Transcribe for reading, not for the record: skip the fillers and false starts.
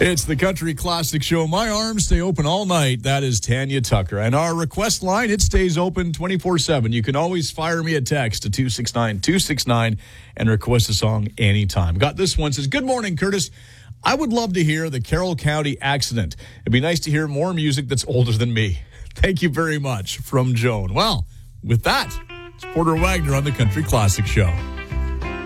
It's the Country Classic Show. My arms stay open all night. That is Tanya Tucker. And our request line, it stays open 24/7. You can always fire me a text to 269-269 and request a song anytime. Got this one. Says, good morning, Curtis. I would love to hear the Carroll County accident. It'd be nice to hear more music that's older than me. Thank you very much. From Joan. Well, with that, it's Porter Wagner on the Country Classic Show.